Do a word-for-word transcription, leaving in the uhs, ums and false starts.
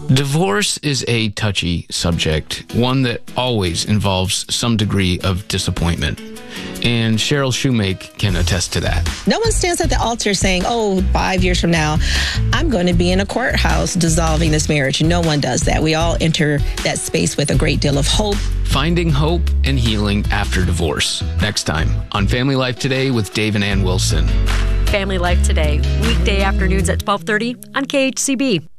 Divorce is a touchy subject, one that always involves some degree of disappointment. And Cheryl Shoemake can attest to that. No one stands at the altar saying, oh, five years from now, I'm going to be in a courthouse dissolving this marriage. No one does that. We all enter that space with a great deal of hope. Finding hope and healing after divorce. Next time on Family Life Today with Dave and Ann Wilson. Family Life Today, weekday afternoons at twelve thirty on K H C B.